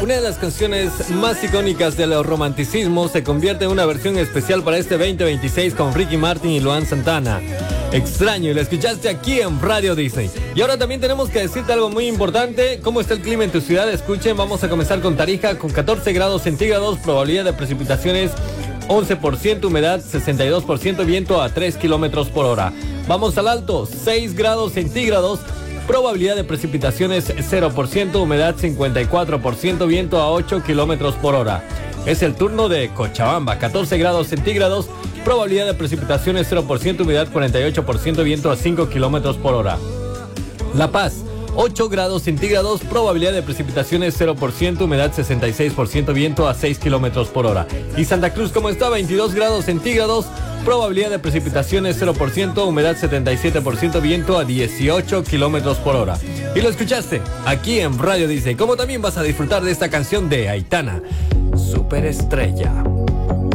Una de las canciones más icónicas del romanticismo se convierte en una versión especial para este 2026 con Ricky Martin y Luan Santana. Extraño, y lo escuchaste aquí en Radio Disney. Y ahora también tenemos que decirte algo muy importante. ¿Cómo está el clima en tu ciudad? Escuchen, vamos a comenzar con Tarija con 14 grados centígrados, probabilidad de precipitaciones 11%, humedad 62%, viento a 3 kilómetros por hora. Vamos al Alto, 6 grados centígrados, probabilidad de precipitaciones 0%, humedad 54%, viento a 8 kilómetros por hora. Es el turno de Cochabamba, 14 grados centígrados, probabilidad de precipitaciones 0%, humedad 48%, viento a 5 kilómetros por hora. La Paz, 8 grados centígrados, probabilidad de precipitaciones 0%, humedad 66%, viento a 6 kilómetros por hora. Y Santa Cruz, ¿cómo está? 22 grados centígrados, probabilidad de precipitaciones 0%, humedad 77%, viento a 18 kilómetros por hora. Y lo escuchaste aquí en Radio Disney. Como también vas a disfrutar de esta canción de Aitana, Superestrella.